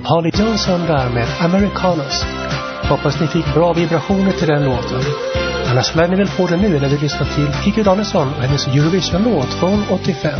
Holly Johnson där med Americanos. Hoppas ni fick bra vibrationer till den låten. Annars lär ni väl få det nu när vi lyssnar till Kikki Danielsson och hennes Eurovision-låt från 85.